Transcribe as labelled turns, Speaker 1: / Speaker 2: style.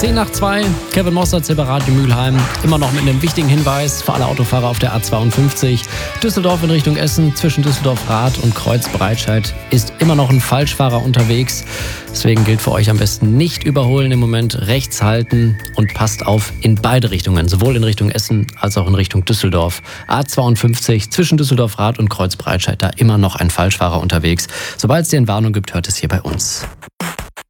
Speaker 1: 10 nach 2, Kevin Mostert, Radio Mülheim. Immer noch mit einem wichtigen Hinweis für alle Autofahrer auf der A52. Düsseldorf in Richtung Essen, zwischen Düsseldorf-Rath und Kreuz-Breitscheid ist immer noch ein Falschfahrer unterwegs. Deswegen gilt für euch am besten nicht überholen im Moment, rechts halten und passt auf in beide Richtungen, sowohl in Richtung Essen als auch in Richtung Düsseldorf. A52 zwischen Düsseldorf-Rath und Kreuz-Breitscheid, da immer noch ein Falschfahrer unterwegs. Sobald es dir eine Warnung gibt, hört es hier bei uns.